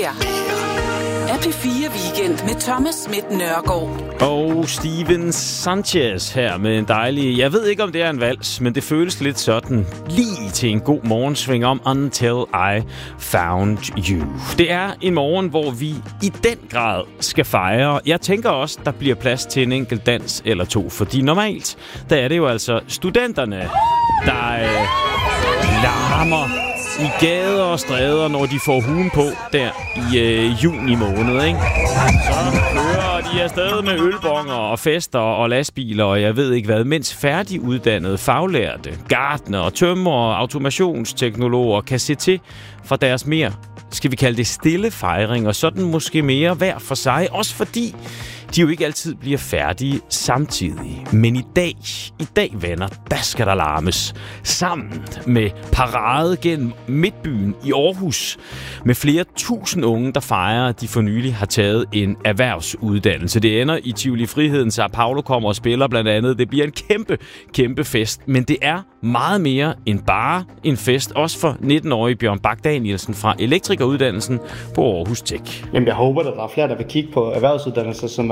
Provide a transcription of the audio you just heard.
her er P4 Weekend med Thomas Schmidt Nørgaard. Og Steven Sanchez her med en dejlig... Jeg ved ikke, om det er en vals, men det føles lidt sådan lige til en god morgensving om Until I Found You. Det er en morgen, hvor vi i den grad skal fejre. Jeg tænker også, der bliver plads til en enkelt dans eller to, fordi normalt, der er det jo altså studenterne, der larmer i gader og stræder, når de får huen på der i juni måned, ikke? Så kører de afsted med ølbonger og fester og lastbiler og jeg ved ikke hvad, mens færdiguddannede faglærte, gartner og tømrer og automationsteknologer kan se til for deres mere, skal vi kalde det stille fejring, og sådan måske mere hver for sig, også fordi de jo ikke altid bliver færdige samtidig. Men i dag, venner, der skal der larmes. Sammen med parade gennem Midtbyen i Aarhus. Med flere tusind unge, der fejrer, at de for nylig har taget en erhvervsuddannelse. Det ender i Tivoli Friheden, så Paolo kommer og spiller blandt andet. Det bliver en kæmpe fest. Men det er meget mere end bare en fest. Også for 19-årige Bjørn Bak-Danielsen fra elektrikeruddannelsen på Aarhus Tech. Jamen, jeg håber, at der er flere, der vil kigge på erhvervsuddannelser som